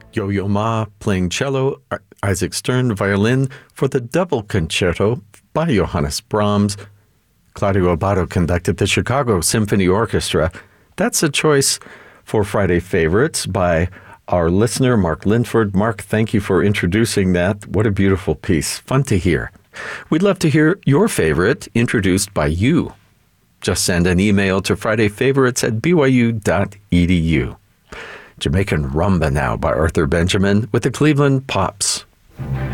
Yo-Yo Ma playing cello, Isaac Stern violin for the double concerto by Johannes Brahms. Claudio Abbado conducted the Chicago Symphony Orchestra. That's a choice for Friday Favorites by our listener, Mark Linford. Mark, thank you for introducing that. What a beautiful piece. Fun to hear. We'd love to hear your favorite introduced by you. Just send an email to fridayfavorites@byu.edu. Jamaican Rumba now by Arthur Benjamin with the Cleveland Pops.